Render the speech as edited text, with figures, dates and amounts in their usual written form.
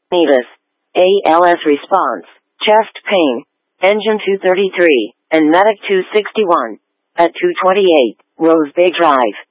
Nevis, ALS response, chest pain, engine 233, and medic 261, at 228, Rose Bay Drive.